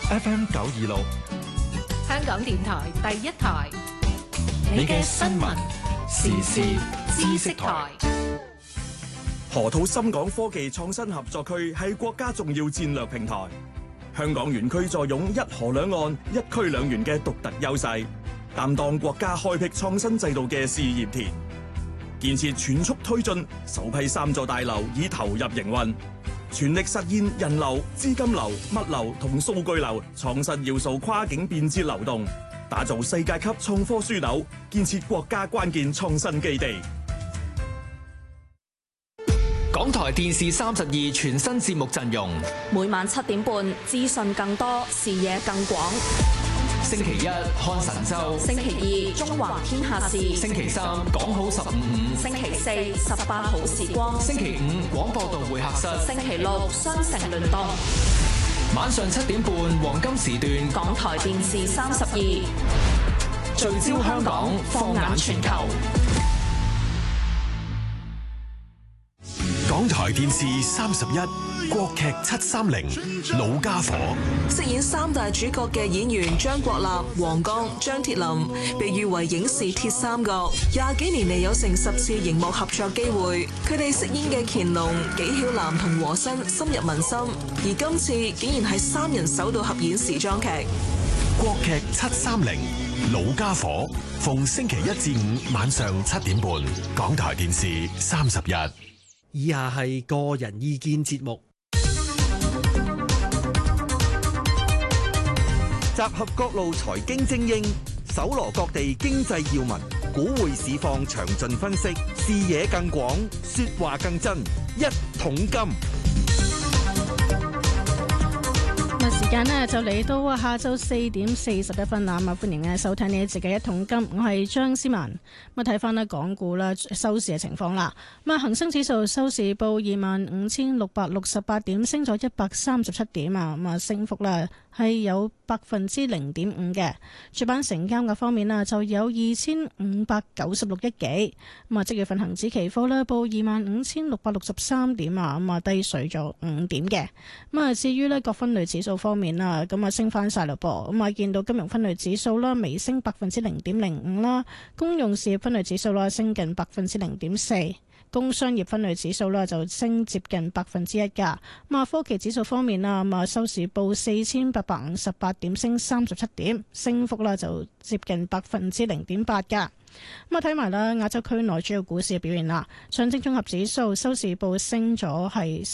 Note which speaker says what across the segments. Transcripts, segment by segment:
Speaker 1: FM 926，
Speaker 2: 香港電台第一台，
Speaker 1: 你嘅新聞時事知識台。
Speaker 3: 河套深港科技創新合作區係國家重要戰略平台。香港園區坐擁一河兩岸、一區兩園嘅獨特優勢，擔當國家開闢創新制度嘅試驗田。建設全速推進，首批3座大樓已投入營運，全力實現人流、資金流、物流同數據流創新要素跨境便捷流動，打造世界級創科樞紐，建設國家關鍵創新基地。
Speaker 4: 港台電視32全新節目陣容，
Speaker 5: 每晚7點半，資訊更多，視野更廣。
Speaker 4: 星期一看神州，
Speaker 5: 星期二中華天下事，
Speaker 4: 星期三講好15，
Speaker 5: 星期四18好時光，
Speaker 4: 星期五廣播道會客室，
Speaker 5: 星期六雙城聯動。
Speaker 4: 晚上7點半黃金時段，
Speaker 5: 港台電視32
Speaker 4: 聚焦香港，放眼全球。
Speaker 6: 港台電視31國劇730老家伙，
Speaker 7: 飾演3大主角嘅演員張國立、黃剛、張鐵林被譽為影視鐵三角，20幾年嚟有成10次熒幕合作機會，佢哋飾演嘅乾隆、紀曉嵐同和珅深入民心，而今次竟然係3人首度合演時裝劇。
Speaker 6: 國劇730老家伙，逢星期1至5晚上7點半，港台電視31。
Speaker 8: 以下係個人意見節目，
Speaker 9: 集合各路財經精英，搜羅各地經濟要聞，股匯市況詳盡分析，視野更廣，說話更真，一桶金。
Speaker 10: 時間呢就嚟到下晝4點41分啦，歡迎收聽你自己一桶金，我係張思文。睇翻呢港股啦收市嘅情況啦，恒生指數收市報25,668點，升咗137點啊，升幅啦係有0.5%嘅。主板成交額方面啦，就有2596億幾。即月份恒指期貨呢報25,663點啊，低水咗5點嘅。至於呢各分類指數方面啦，升翻晒咯噃。見到金融分類指數啦，微升0.05%啦，公用事業分類指數啦升近0.4%。工商業分類指數啦就升接近1%噶。科技指數方面啦，收市報4858點，升37點，升幅啦就接近0.8%噶。睇埋啦亞洲區內主要股市嘅表現啦，上證綜合指數收市升咗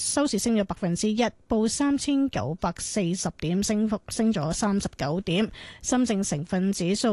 Speaker 10: 1%，報3940點，升幅升咗39點。深證成分指數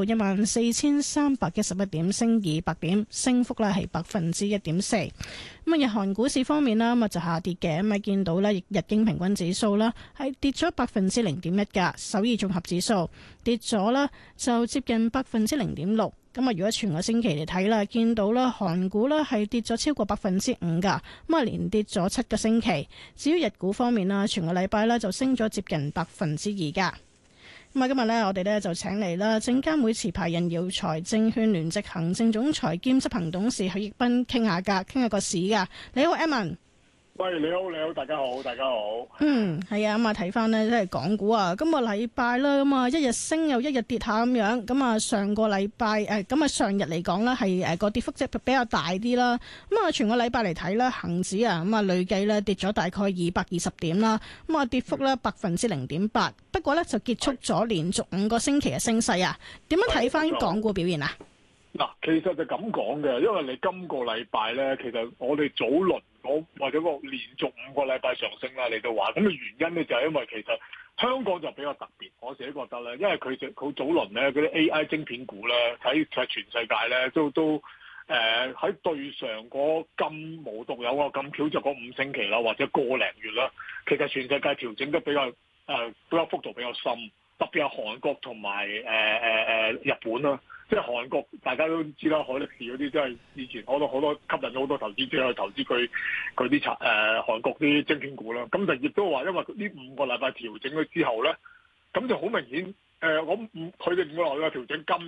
Speaker 10: 14311點，升200點，升幅啦係1.4%。日韓股市方面啦，就下跌嘅，見到啦日經平均指數啦係跌咗0.1%噶，首爾綜合指數跌咗啦就接近0.6%。如果全個星期嚟睇啦，見到啦韓股啦係跌咗超過5%噶，連跌咗7個星期。至於日股方面啦，全個禮拜啦就升咗接近2%噶。今日咧我哋咧就請嚟啦證監會持牌人耀才證券聯席行政總裁兼執行董事許繹彬傾下個市噶。你好 Edmond。
Speaker 11: 喂，你好，大家好，大家好。
Speaker 10: 係啊，睇翻呢，即係港股啊，今個禮拜啦，一日升又一日跌下咁樣。上個禮拜上日嚟講呢係個跌幅即係比較大啲啦。全個禮拜嚟睇呢，恒指啊累計呢跌咗大概220點啦。跌幅呢0.8%，不過呢就結束咗連續5個星期嘅升勢啊。點樣睇翻港股表現啊？
Speaker 11: 嗱，其實就咁講嘅，因為你今個禮拜呢，其實我哋早輪或者個連續5個禮拜上升啦，你都話咁嘅原因咧，就係因為其實香港就比較特別，我自己覺得咧，因為佢早輪咧嗰啲 AI 晶片股咧，喺全世界咧都喺對上嗰咁無獨有啊咁巧就嗰5星期啦，或者個零月啦，其實全世界調整得比較幅度比較深，特別係韓國同埋日本啦。即係韓國，大家都知啦，海力士嗰啲真係以前好多吸引咗好多投資者去投資佢啲韓國啲晶片股啦。咁就亦都話，因為呢5個禮拜調整咗之後咧，咁就好明顯佢哋5個禮拜調整